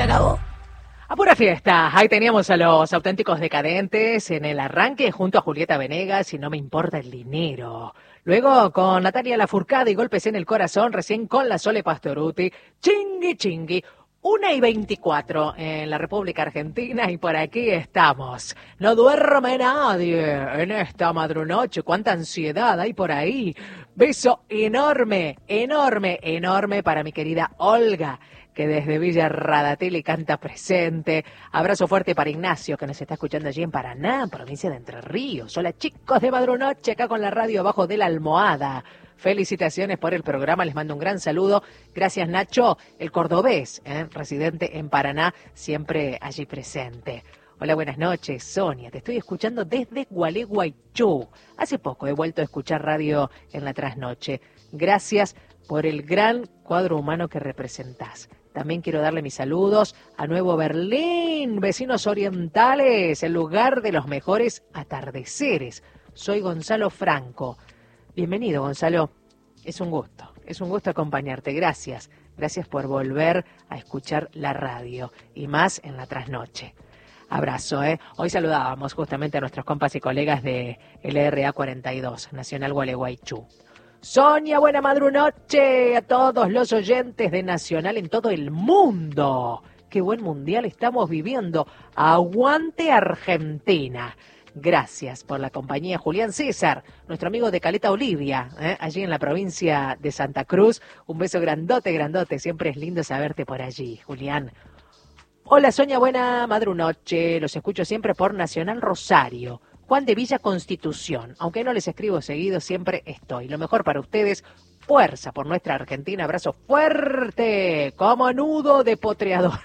acabó. A pura fiesta, ahí teníamos a los auténticos decadentes en el arranque junto a Julieta Venegas y No me importa el dinero. Luego con Natalia Lafourcade y Golpes en el corazón, recién con la Sole Pastorutti, Chingui Chingui. 1:24 en la República Argentina y por aquí estamos. No duerme nadie en esta madrunoche. Cuánta ansiedad hay por ahí. Beso enorme, enorme, enorme para mi querida Olga, que desde Villa Radatili canta presente. Abrazo fuerte para Ignacio, que nos está escuchando allí en Paraná, provincia de Entre Ríos. Hola chicos de Madrunoche, acá con la radio abajo de la almohada. Felicitaciones por el programa, les mando un gran saludo. Gracias Nacho, el cordobés, residente en Paraná, siempre allí presente. Hola, buenas noches, Sonia, te estoy escuchando desde Gualeguaychú. Hace poco he vuelto a escuchar radio en la trasnoche. Gracias por el gran cuadro humano que representás. También quiero darle mis saludos a Nuevo Berlín, vecinos orientales, el lugar de los mejores atardeceres. Soy Gonzalo Franco. Bienvenido, Gonzalo. Es un gusto acompañarte. Gracias. Gracias por volver a escuchar la radio y más en la trasnoche. Abrazo, ¿eh? Hoy saludábamos justamente a nuestros compas y colegas de LRA 42, Nacional Gualeguaychú. Sonia, buena madrunoche a todos los oyentes de Nacional en todo el mundo. Qué buen mundial estamos viviendo. Aguante Argentina. Gracias por la compañía. Julián César, nuestro amigo de Caleta Olivia, allí en la provincia de Santa Cruz. Un beso grandote, grandote. Siempre es lindo saberte por allí, Julián. Hola Sonia, buena madrunoche. Los escucho siempre por Nacional Rosario. Juan de Villa Constitución. Aunque no les escribo seguido, siempre estoy. Lo mejor para ustedes. Fuerza por nuestra Argentina. Abrazo fuerte, como nudo de potreador.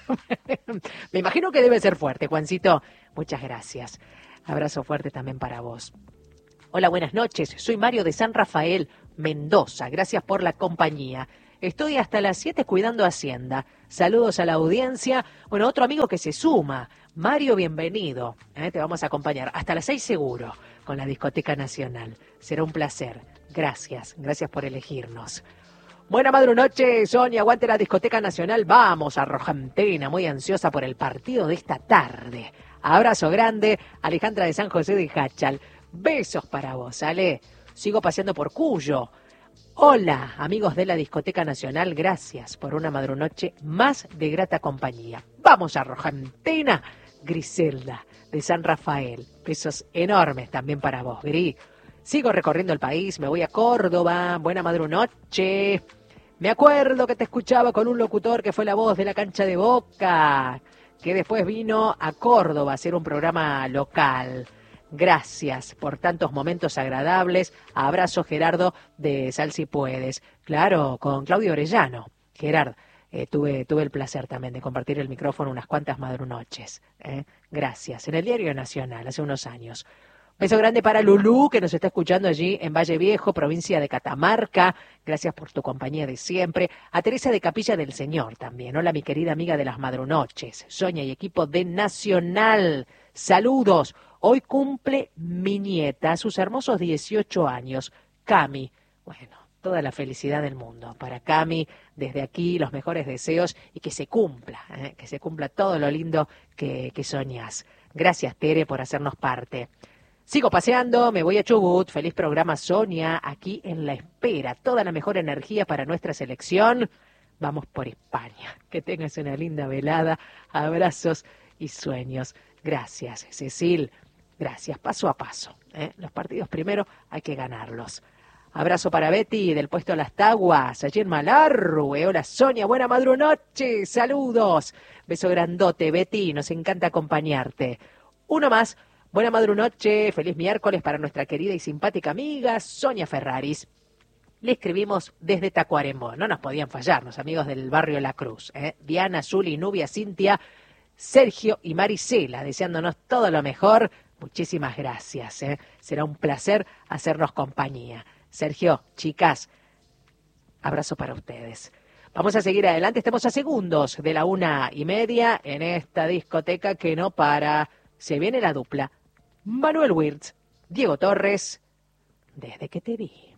Me imagino que debe ser fuerte, Juancito. Muchas gracias. Abrazo fuerte también para vos. Hola, buenas noches. Soy Mario de San Rafael, Mendoza. Gracias por la compañía. Estoy hasta las 7 cuidando Hacienda. Saludos a la audiencia. Bueno, otro amigo que se suma. Mario, bienvenido. Te vamos a acompañar hasta las 6 seguro con la Discoteca Nacional. Será un placer. Gracias. Gracias por elegirnos. Buena madrunoche, Sonia. Aguante la Discoteca Nacional. Vamos a Argentina. Muy ansiosa por el partido de esta tarde. Abrazo grande, Alejandra de San José de Jáchal. Besos para vos, Ale. Sigo paseando por Cuyo. Hola, amigos de la Discoteca Nacional. Gracias por una madrunoche más de grata compañía. Vamos a Argentina. Griselda de San Rafael. Besos enormes también para vos, Gris. Sigo recorriendo el país. Me voy a Córdoba. Buena madrunoche. Me acuerdo que te escuchaba con un locutor que fue la voz de la cancha de Boca, que después vino a Córdoba a hacer un programa local. Gracias por tantos momentos agradables. Abrazo, Gerardo, de Sal Si Puedes. Claro, con Claudio Orellano. Gerard, tuve el placer también de compartir el micrófono unas cuantas madrunoches. Gracias. En el Diario Nacional, hace unos años. Beso grande para Lulú, que nos está escuchando allí en Valle Viejo, provincia de Catamarca. Gracias por tu compañía de siempre. A Teresa de Capilla del Señor también. Hola, mi querida amiga de las madrunoches. Sonia y equipo de Nacional. Saludos. Hoy cumple mi nieta, sus hermosos 18 años. Cami. Bueno, toda la felicidad del mundo. Para Cami, desde aquí, los mejores deseos y que se cumpla todo lo lindo que soñás. Gracias, Tere, por hacernos parte. Sigo paseando, me voy a Chubut. Feliz programa, Sonia, aquí en la espera. Toda la mejor energía para nuestra selección. Vamos por España. Que tengas una linda velada. Abrazos y sueños. Gracias, Cecil. Gracias, paso a paso. Los partidos primero hay que ganarlos. Abrazo para Betty del puesto Las Taguas, allí en Malargüe. Hola, Sonia, buena madrunoche. Saludos. Beso grandote, Betty. Nos encanta acompañarte. Uno más. Buena madrunoche, feliz miércoles para nuestra querida y simpática amiga Sonia Ferraris. Le escribimos desde Tacuarembó. No nos podían fallar los amigos del barrio La Cruz. Diana, Zuli, Nubia, Cintia, Sergio y Marisela, deseándonos todo lo mejor. Muchísimas gracias. Será un placer hacernos compañía. Sergio, chicas, abrazo para ustedes. Vamos a seguir adelante. Estamos a segundos de la 1:30 en esta discoteca que no para. Se viene la dupla. Manuel Wirtz, Diego Torres, desde que te vi.